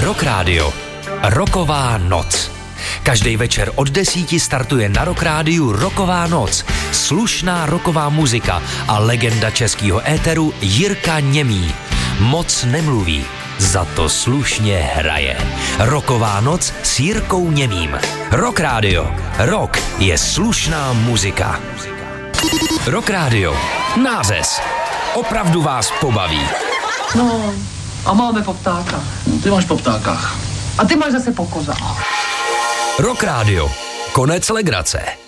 Rock Radio. Rocková noc. Každý večer od 10 startuje na Rock Rádiu Rocková noc. Slušná rocková muzika a legenda českého éteru Jirka Němý. Moc nemluví, za to slušně hraje. Rocková noc s Jirkou Němým. Rock Radio. Rock je slušná muzika. Rock Radio. Nářez. Opravdu vás pobaví. No, a máme po ptákách. No, ty máš po ptákách. A ty máš zase po kozách. Rock Radio. Konec legrace.